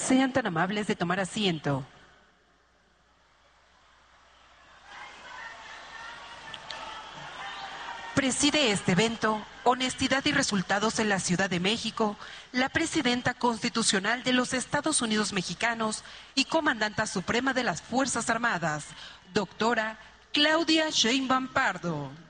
Sean tan amables de tomar asiento. Preside este evento, Honestidad y Resultados en la Ciudad de México, la Presidenta Constitucional de los Estados Unidos Mexicanos y Comandanta Suprema de las Fuerzas Armadas, doctora Claudia Sheinbaum Pardo.